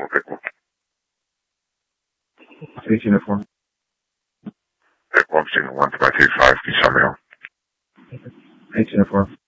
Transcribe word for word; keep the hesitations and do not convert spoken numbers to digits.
for Pickle. State uniform. Pickle, I'm signal one five two five, can you tell me on? State uniform.